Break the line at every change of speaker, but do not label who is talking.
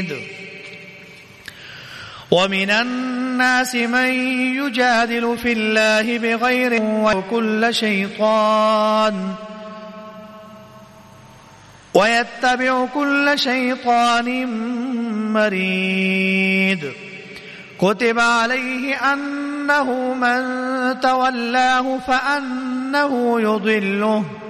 ومن الناس من يجادل في الله بغير ويتبع كل شيطان مريد كتب عليه أنه من تولاه فأنه يضله